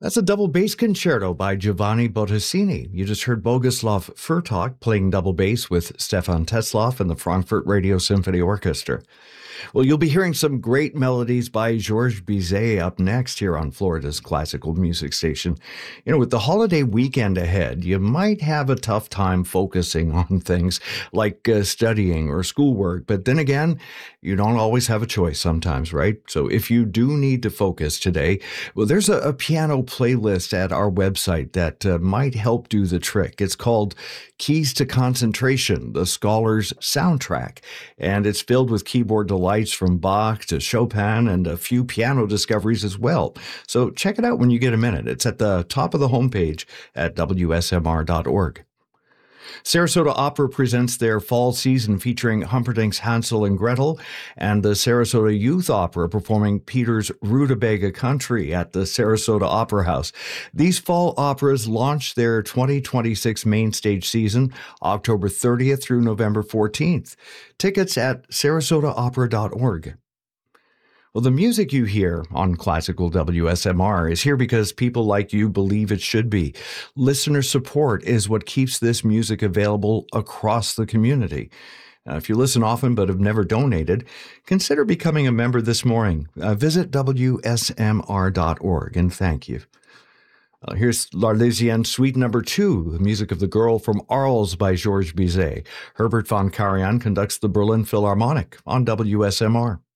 That's a double bass concerto by Giovanni Bottesini. You just heard Boguslav Furtok playing double bass with Stefan Tetzlaff and the Frankfurt Radio Symphony Orchestra. Well, you'll be hearing some great melodies by Georges Bizet up next here on Florida's classical music station. With the holiday weekend ahead, you might have a tough time focusing on things like studying or schoolwork. But then again, you don't always have a choice sometimes, right? So if you do need to focus today, well, there's a piano playlist at our website that might help do the trick. It's called Keys to Concentration, the Scholar's Soundtrack, and it's filled with keyboard delights from Bach to Chopin and a few piano discoveries as well. So check it out when you get a minute. It's at the top of the homepage at WSMR.org. Sarasota Opera presents their fall season featuring Humperdinck's Hansel and Gretel and the Sarasota Youth Opera performing Peter's Rutabaga Country at the Sarasota Opera House. These fall operas launch their 2026 main stage season October 30th through November 14th. Tickets at sarasotaopera.org. Well, the music you hear on Classical WSMR is here because people like you believe it should be. Listener support is what keeps this music available across the community. If you listen often but have never donated, consider becoming a member this morning. Visit WSMR.org, and thank you. Here's L'Arlésienne Suite No. 2, the music of The Girl from Arles by Georges Bizet. Herbert von Karajan conducts the Berlin Philharmonic on WSMR.